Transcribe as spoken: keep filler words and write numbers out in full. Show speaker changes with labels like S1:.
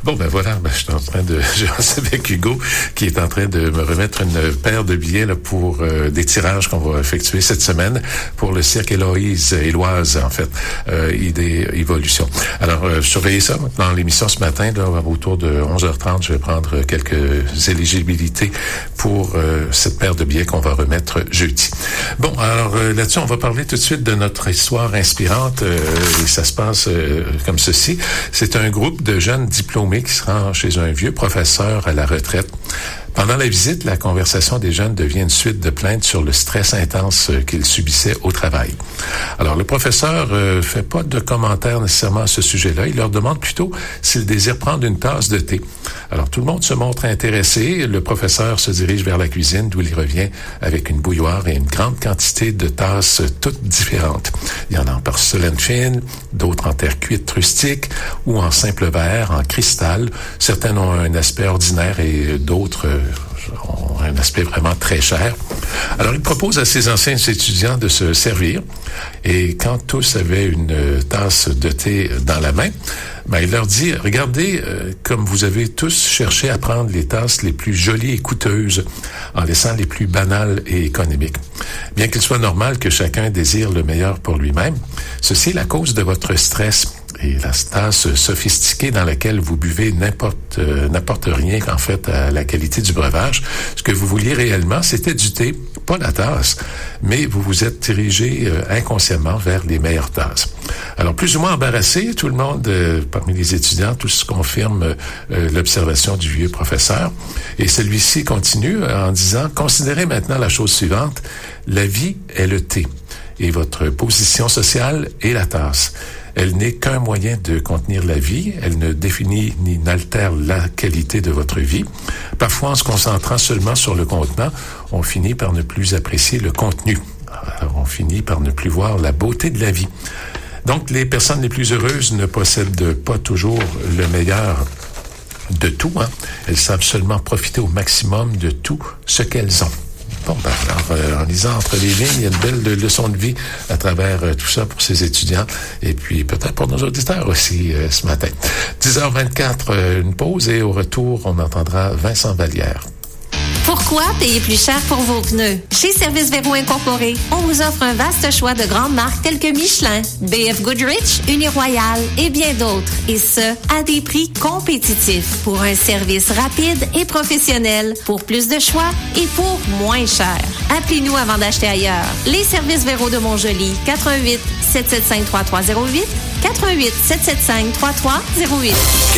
S1: Bon, ben voilà, ben, je suis en train de... Je reste avec Hugo, qui est en train de me remettre une paire de billets là, pour euh, des tirages qu'on va effectuer cette semaine pour le cirque Héloïse, Éloise, en fait, euh, idée évolution. Alors, euh, surveillez ça dans l'émission ce matin, là, autour de onze heures trente, je vais prendre quelques éligibilités pour euh, cette paire de billets qu'on va remettre jeudi. Bon, alors euh, là-dessus, on va parler tout de suite de notre histoire inspirante, euh, et ça se passe euh, comme ceci. C'est un groupe de jeunes diplômés qui se rend chez un vieux professeur à la retraite. Pendant la visite, la conversation des jeunes devient une suite de plaintes sur le stress intense qu'ils subissaient au travail. Alors, le professeur euh, fait pas de commentaires nécessairement à ce sujet-là. Il leur demande plutôt s'ils désirent prendre une tasse de thé. Alors, tout le monde se montre intéressé. Le professeur se dirige vers la cuisine, d'où il revient avec une bouilloire et une grande quantité de tasses toutes différentes. Il y en a en porcelaine fine, d'autres en terre cuite rustique ou en simple verre, en cristal. Certaines ont un aspect ordinaire et d'autres euh, ont un aspect vraiment très cher. Alors, il propose à ses anciens étudiants de se servir. Et quand tous avaient une tasse de thé dans la main, ben, il leur dit, regardez, euh, comme vous avez tous cherché à prendre les tasses les plus jolies et coûteuses, en laissant les plus banales et économiques. Bien qu'il soit normal que chacun désire le meilleur pour lui-même, ceci est la cause de votre stress. Et la tasse sophistiquée dans laquelle vous buvez n'importe euh, n'apporte rien, en fait, à la qualité du breuvage. Ce que vous vouliez réellement, c'était du thé, pas la tasse, mais vous vous êtes dirigé euh, inconsciemment vers les meilleures tasses. Alors, plus ou moins embarrassé, tout le monde, euh, parmi les étudiants, tous confirme euh, l'observation du vieux professeur. Et celui-ci continue en disant, considérez maintenant la chose suivante, la vie est le thé, et votre position sociale est la tasse. Elle n'est qu'un moyen de contenir la vie. Elle ne définit ni n'altère la qualité de votre vie. Parfois, en se concentrant seulement sur le contenant, on finit par ne plus apprécier le contenu. Alors, on finit par ne plus voir la beauté de la vie. Donc, les personnes les plus heureuses ne possèdent pas toujours le meilleur de tout, hein. Elles savent seulement profiter au maximum de tout ce qu'elles ont. Bon, ben, alors, euh, en lisant entre les lignes, il y a une belle leçon de vie à travers euh, tout ça pour ces étudiants et puis peut-être pour nos auditeurs aussi euh, ce matin. dix heures vingt-quatre, euh, une pause et au retour, on entendra Vincent Vallière.
S2: Pourquoi payer plus cher pour vos pneus? Chez Service Véro Incorporé, on vous offre un vaste choix de grandes marques telles que Michelin, B F Goodrich, Uniroyal et bien d'autres. Et ce, à des prix compétitifs pour un service rapide et professionnel, pour plus de choix et pour moins cher. Appelez-nous avant d'acheter ailleurs. Les Services Véro de Montjoly, quatre un huit, sept sept cinq, trois trois zéro huit, quatre un huit, sept sept cinq, trois trois zéro huit.